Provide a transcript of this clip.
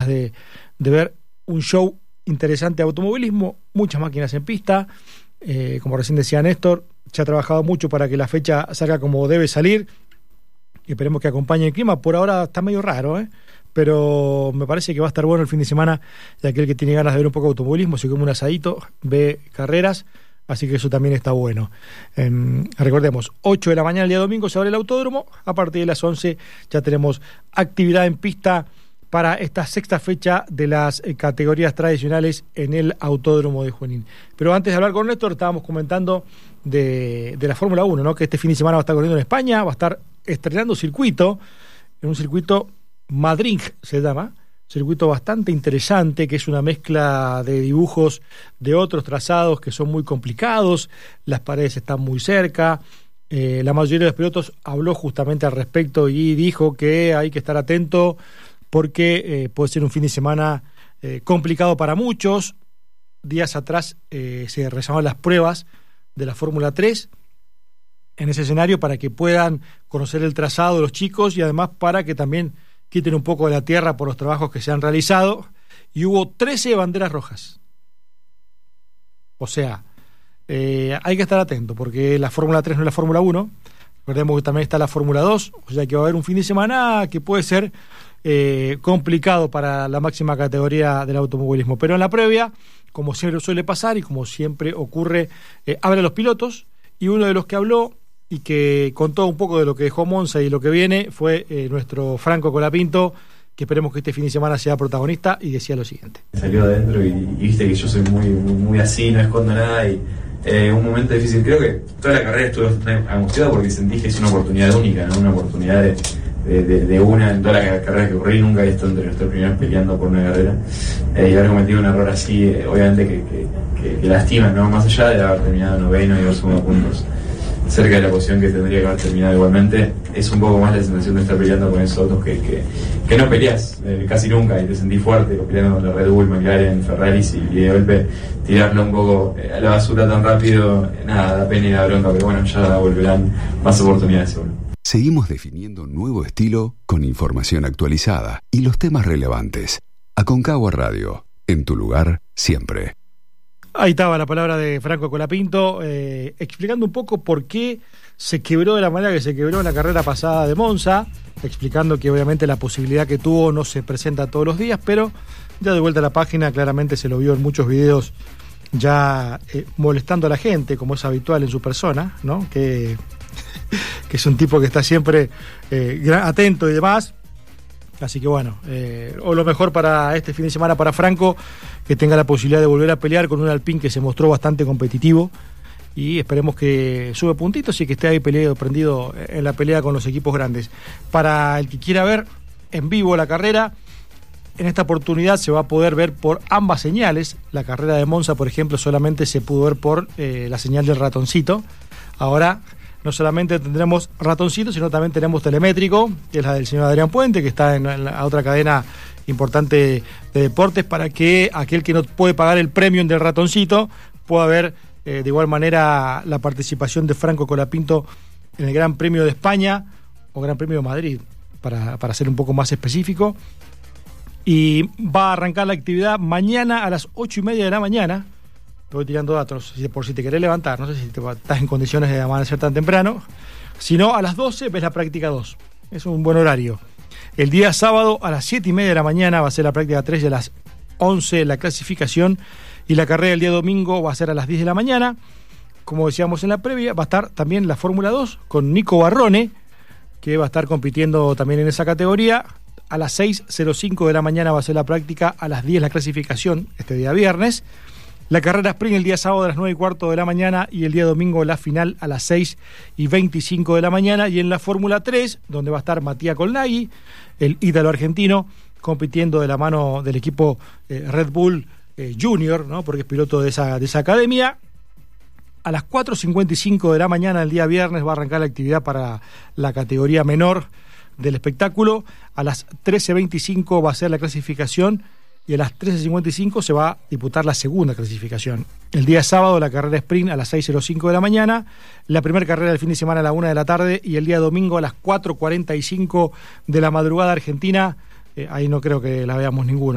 de ver un show interesante de automovilismo, muchas máquinas en pista, como recién decía Néstor, se ha trabajado mucho para que la fecha salga como debe salir, y esperemos que acompañe el clima. Por ahora está medio raro, pero me parece que va a estar bueno el fin de semana, y aquel que tiene ganas de ver un poco de automovilismo se come un asadito, ve carreras, así que eso también está bueno. Recordemos, 8 de la mañana el día domingo se abre el autódromo, a partir de las 11 ya tenemos actividad en pista para esta sexta fecha de las categorías tradicionales en el Autódromo de Junín. Pero antes de hablar con Néstor, estábamos comentando de la Fórmula 1, ¿no? Que este fin de semana va a estar corriendo en España, va a estar estrenando circuito, en un circuito Madrid se llama, circuito bastante interesante, que es una mezcla de dibujos de otros trazados que son muy complicados, las paredes están muy cerca, la mayoría de los pilotos habló justamente al respecto y dijo que hay que estar atento porque puede ser un fin de semana complicado para muchos. Días atrás se realizaban las pruebas de la Fórmula 3 en ese escenario para que puedan conocer el trazado de los chicos y además para que también quiten un poco de la tierra por los trabajos que se han realizado, y hubo 13 banderas rojas. O sea, hay que estar atento porque la Fórmula 3 no es la Fórmula 1, recordemos que también está la Fórmula 2, o sea que va a haber un fin de semana que puede ser complicado para la máxima categoría del automovilismo. Pero en la previa, como siempre suele pasar y como siempre ocurre, hablan los pilotos, y uno de los que habló y que contó un poco de lo que dejó Monza y lo que viene fue nuestro Franco Colapinto, que esperemos que este fin de semana sea protagonista, y decía lo siguiente. Salió adentro y viste que yo soy muy así, no escondo nada, y un momento difícil. Creo que toda la carrera estuve bastante angustiado porque sentí que es una oportunidad única, ¿no? Una oportunidad de una en toda la carrera que corrí. Nunca he estado entre nuestros primeros peleando por una carrera, y haber cometido un error así, obviamente que lastima, ¿no? Más allá de haber terminado noveno y 2 puntos cerca de la posición que tendría que haber terminado igualmente, es un poco más la sensación de estar peleando con esos autos que no peleas casi nunca, y te sentí fuerte peleando con la Red Bull, McLaren, Ferraris, y de golpe tirarlo un poco a la basura tan rápido, nada, da pena y da bronca, pero bueno, ya volverán más oportunidades seguro. Seguimos definiendo un nuevo estilo con información actualizada y los temas relevantes. Aconcagua Radio, en tu lugar siempre. Ahí estaba la palabra de Franco Colapinto, explicando un poco por qué se quebró de la manera que se quebró en la carrera pasada de Monza, explicando que obviamente la posibilidad que tuvo no se presenta todos los días, pero ya de vuelta a la página claramente se lo vio en muchos videos ya molestando a la gente, como es habitual en su persona, ¿no? Que es un tipo que está siempre atento y demás. Así que bueno, o lo mejor para este fin de semana para Franco, que tenga la posibilidad de volver a pelear con un Alpine que se mostró bastante competitivo, y esperemos que sube puntitos y que esté ahí prendido en la pelea con los equipos grandes. Para el que quiera ver en vivo la carrera, en esta oportunidad se va a poder ver por ambas señales. La carrera de Monza, por ejemplo, solamente se pudo ver por la señal del ratoncito. Ahora no solamente tendremos ratoncito, sino también tenemos telemétrico, que es la del señor Adrián Puente, que está en la otra cadena importante de deportes, para que aquel que no puede pagar el premium del ratoncito pueda ver de igual manera la participación de Franco Colapinto en el Gran Premio de España o Gran Premio de Madrid, para ser un poco más específico. Y va a arrancar la actividad mañana a las 8:30 de la mañana. Estoy tirando datos, por si te querés levantar, no sé si estás en condiciones de amanecer tan temprano. Si no, a las 12 ves la práctica 2. Es un buen horario. El día sábado a las 7:30 de la mañana va a ser la práctica 3 y a las 11 la clasificación. Y la carrera el día domingo va a ser a las 10 de la mañana. Como decíamos en la previa, va a estar también la Fórmula 2 con Nico Barrone, que va a estar compitiendo también en esa categoría. A las 6:05 de la mañana va a ser la práctica, a las 10 la clasificación este día viernes. La carrera sprint el día sábado a las 9:15 de la mañana y el día domingo la final a las 6:25 de la mañana. Y en la Fórmula 3, donde va a estar Matías Colnaghi, el ítalo argentino, compitiendo de la mano del equipo Red Bull Junior, ¿no? Porque es piloto de esa academia. A las 4:55 de la mañana el día viernes va a arrancar la actividad para la categoría menor del espectáculo. A las 13:25 va a ser la clasificación y a las 13:55 se va a disputar la segunda clasificación. El día sábado la carrera sprint a las 6:05 de la mañana, la primera carrera del fin de semana a la 1 de la tarde y el día domingo a las 4:45 de la madrugada argentina. Ahí no creo que la veamos ninguna.